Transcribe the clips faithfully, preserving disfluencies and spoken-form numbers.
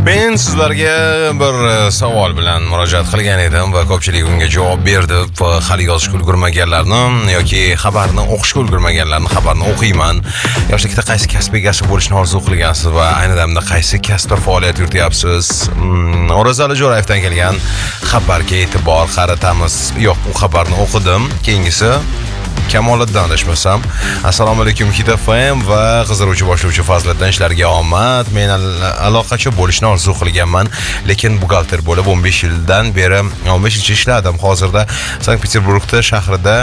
Men sizlarga bir savol bilan murojaat qilgan edim va ko'pchilik unga javob berdi va hali yozishga ulgurmaganlarni yoki xabarni o'qishga ulgurmaganlarni xabarni o'qiyman. Yoshlikda qaysi kasb egasi bo'lishni orzu qilgansiz va ayni damda qaysi kasbda faoliyat yurityapsiz? Hmm, O'razali Jo'rayevdan kelgan xabarga e'tibor qaratamiz. Yo'q, u xabarni o'qidim. Keyingisi Kamoliddin adashmasam. Assalomu alaykum Hit F M va qiziquvchi boshlovchi Fazliddin, ishlarga omad. Men aloqachi bo'lishni orzu qilganman, lekin buxgalter bo'lib o'n besh yildan beri o'n besh yil ishladim. Hozirda Sankt-Peterburgda shahrida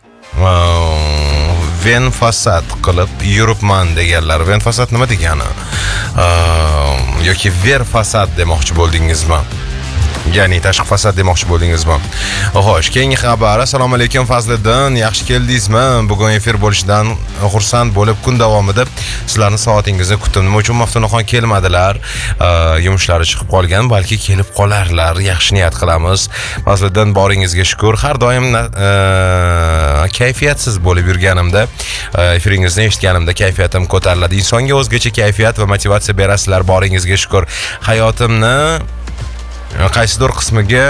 ven fasad qilib yuribman deganlar. Ven fasad nima degani? Yoki ver fasad demoqchi bo'ldingizmi? Ya'ni tashqi fasad demoqchi bo'ldingizmi? Xo'sh, keyingi xabar. Assalomu alaykum Fazliddin, yaxshi keldingizmi? Bugun efir bo'lishidan xursand bo'lib, kun davomida sizlarni soatingizni kutdim. Nima uchun Maftunaxon kelmadilar? Yumushlari chiqib qolgan, balki kelib qolarlar. Yaxshi niyat qilamiz. Fazliddin, boringizga shukr. Har doim kayfiyatsiz bo'lib yurganimda, efiringizni eshitganimda kayfiyatim ko'tariladi. Insonga o'zgacha kayfiyat va motivatsiya berasizlar. Boringizga shukr. Hayotimni qaysidir qismiga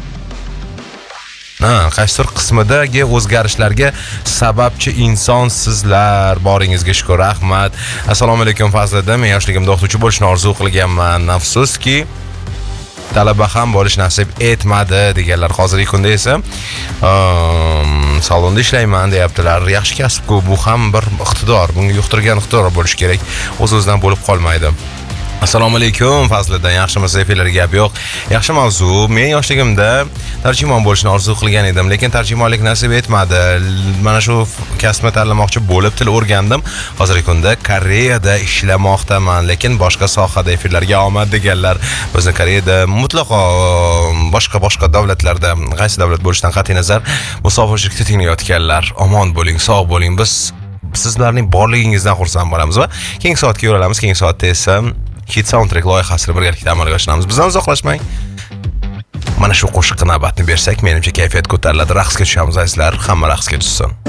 ha, qaysidir qismidagi o'zgarishlarga sababchi inson sizlar. Boringizga shukr, rahmat. Assalomu alaykum Fazliddin, men yoshligimda o'qituvchi bo'lishni orzu qilganman. Afsuski talaba ham bo'lish nasib etmadi deganlar. Hozirgi kunda esa salonda ishlayman deyaptilar. Yaxshi kasb-ku, bu ham bir iqtidor. Bunga yuqtirgan iqtidor bo'lish kerak. O'z-o'zidan bo'lib qolmaydi. Assalomu alaykum Fazliddin, yaxshimisiz? Efirlarga gap yo'q. Yaxshi mavzu. Men yoshligimda tarjimon bo'lishni orzu qilgan edim, lekin tarjimonlik nasib etmadi. Mana shu kasbni tanlamoqchi bo'lib til o'rgandim. Hozirgi kunda Koreyada ishlamoqdaman, lekin boshqa sohada. Efirlarga omad deganlar. Bizni Koreyada mutlaqo boshqa boshqa davlatlarda, qaysi davlat bo'lishidan qat'iy nazar musofirchilikda tinglayotganlar. Omon bo'ling, sog' bo'ling. Biz sizlarning borligingizdan xursand bo'lamiz va keyingi soatga yo'ralamiz. Keyingi soatda esa Hit Soundtrack loyihasini birgalikda amalga oshiramiz. Bizdan uzoqlashmang. Mana shu qo'shiq navbatni bersak, menimcha kayfiyat ko'tariladi. Raqsga tushamiz azizlar. Hamma raqsga tushsin.